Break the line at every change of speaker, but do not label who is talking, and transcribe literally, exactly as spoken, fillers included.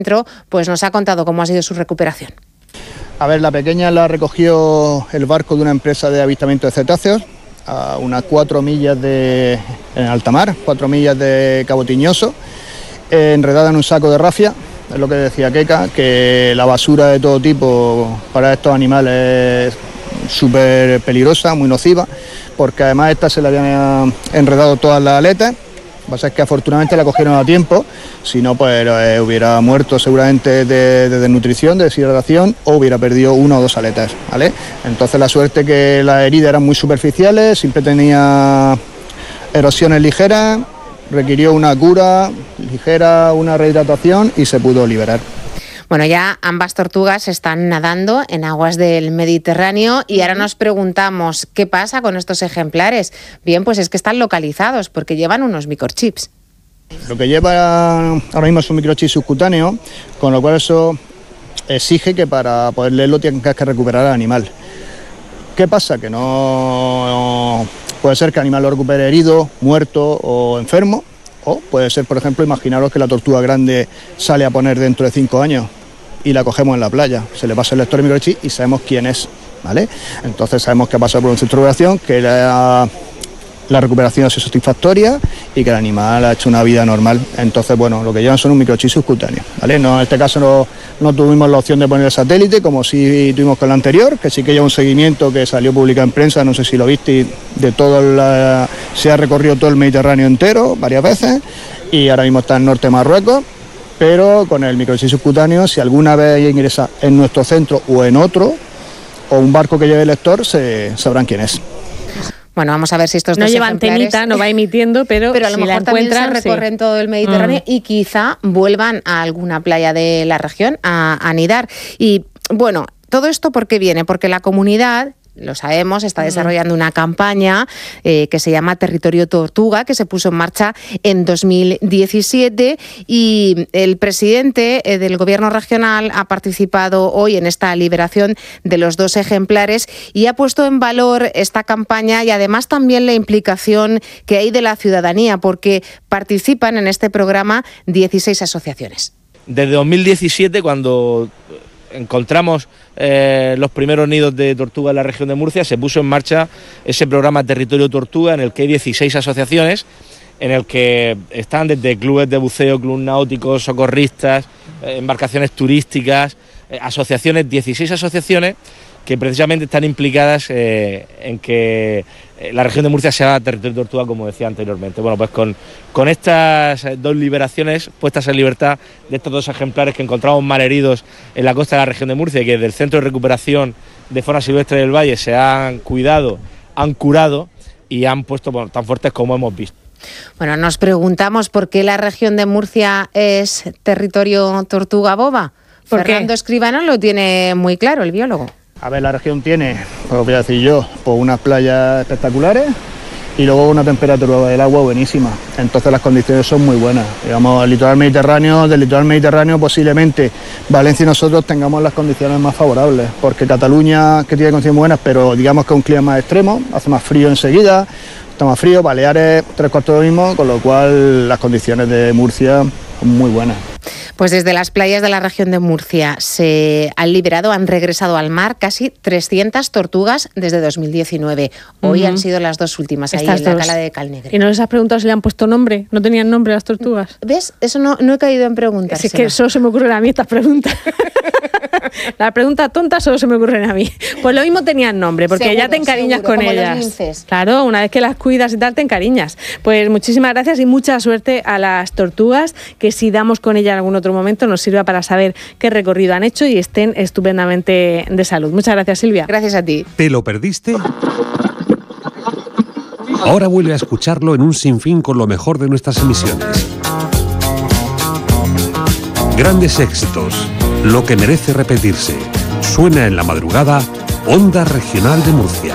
pues nos ha contado cómo ha sido su recuperación.
A ver, la pequeña la recogió el barco de una empresa de avistamiento de cetáceos a unas cuatro millas de en alta mar, cuatro millas de Cabo Tiñoso, eh, enredada en un saco de rafia. Es lo que decía Keka, que la basura de todo tipo para estos animales es súper peligrosa, muy nociva, porque además esta se le habían enredado todas las aletas. Lo que pasa es que afortunadamente la cogieron a tiempo, si no pues eh, hubiera muerto seguramente de, de desnutrición, de deshidratación, o hubiera perdido una o dos aletas, ¿vale? Entonces la suerte que las heridas eran muy superficiales, siempre tenía erosiones ligeras, requirió una cura ligera, una rehidratación y se pudo liberar.
Bueno, ya ambas tortugas están nadando en aguas del Mediterráneo y ahora nos preguntamos qué pasa con estos ejemplares. Bien, pues es que están localizados porque llevan unos microchips.
Lo que lleva ahora mismo es un microchip subcutáneo, con lo cual eso exige que para poder leerlo tengas que recuperar al animal. ¿Qué pasa? Que no puede ser que el animal lo recupere herido, muerto o enfermo, o puede ser, por ejemplo, imaginaros que la tortuga grande sale a poner dentro de cinco años y la cogemos en la playa, se le pasa el lector de microchip y sabemos quién es, ¿vale? Entonces sabemos que ha pasado por un centro de recuperación, que la, la recuperación ha sido satisfactoria y que el animal ha hecho una vida normal. Entonces, bueno, lo que llevan son un microchip subcutáneo, ¿vale? No, en este caso no, no tuvimos la opción de poner el satélite, como sí tuvimos con el anterior, que sí que lleva un seguimiento que salió publicado en prensa, no sé si lo viste, de todo la, se ha recorrido todo el Mediterráneo entero varias veces y ahora mismo está en norte de Marruecos. Pero con el microchip subcutáneo, si alguna vez ingresa en nuestro centro o en otro, o un barco que lleve el lector, se sabrán quién es.
Bueno, vamos a ver si estos
no
dos
lleva
ejemplares...
antenita, no va emitiendo, pero,
pero a lo
si
mejor
la
también
encuentran,
se recorren
sí.
todo el Mediterráneo
Mm.
y quizá vuelvan a alguna playa de la región a, a anidar. Y bueno, todo esto ¿por qué viene? Porque la comunidad, lo sabemos, está desarrollando una campaña eh, que se llama Territorio Tortuga, que se puso en marcha en dos mil diecisiete y el presidente eh, del gobierno regional ha participado hoy en esta liberación de los dos ejemplares y ha puesto en valor esta campaña y además también la implicación que hay de la ciudadanía, porque participan en este programa dieciséis asociaciones.
Desde dos mil diecisiete, cuando encontramos eh, los primeros nidos de tortuga en la región de Murcia, se puso en marcha ese programa Territorio Tortuga, en el que hay dieciséis asociaciones, en el que están desde clubes de buceo, clubes náuticos, socorristas, eh, embarcaciones turísticas, eh, asociaciones, dieciséis asociaciones que precisamente están implicadas eh, en que la región de Murcia sea territorio tortuga, como decía anteriormente. Bueno, pues con, con estas dos liberaciones puestas en libertad de estos dos ejemplares que encontramos malheridos en la costa de la región de Murcia y que desde el Centro de Recuperación de Fauna Silvestre del Valle se han cuidado, han curado y han puesto, bueno, tan fuertes como hemos visto.
Bueno, nos preguntamos por qué la región de Murcia es territorio tortuga boba. Fernando Escribano lo tiene muy claro, el biólogo.
A ver, la región tiene, pues voy a decir yo, pues unas playas espectaculares y luego una temperatura del agua buenísima. Entonces las condiciones son muy buenas. Digamos, el litoral mediterráneo, del litoral mediterráneo posiblemente Valencia y nosotros tengamos las condiciones más favorables, porque Cataluña, que tiene condiciones buenas, pero digamos que es un clima más extremo, hace más frío enseguida, está más frío, Baleares tres cuartos de lo mismo, con lo cual las condiciones de Murcia son muy buenas.
Pues desde las playas de la región de Murcia se han liberado, han regresado al mar casi trescientas tortugas desde dos mil diecinueve. Hoy uh-huh. han sido las dos últimas ahí Estas en la dos. Cala de Calnegre.
¿Y no les has preguntado si le han puesto nombre? ¿No tenían nombre las tortugas?
¿Ves? Eso no, no he caído en preguntas.
Si es que solo se me ocurren a mí estas preguntas. Las preguntas tontas solo se me ocurren a mí. Pues lo mismo tenían nombre, porque seguro, ya te encariñas seguro, con
como
ellas.
Los linces.
Claro, una vez que las cuidas y tal, te encariñas. Pues muchísimas gracias y mucha suerte a las tortugas, que si damos con ellas en algún otro momento nos sirva para saber qué recorrido han hecho y estén estupendamente de salud. Muchas gracias, Silvia.
Gracias a ti.
¿Te lo perdiste? Ahora vuelve a escucharlo en un sinfín con lo mejor de nuestras emisiones. Grandes éxitos, lo que merece repetirse. Suena en la madrugada, Onda Regional de Murcia.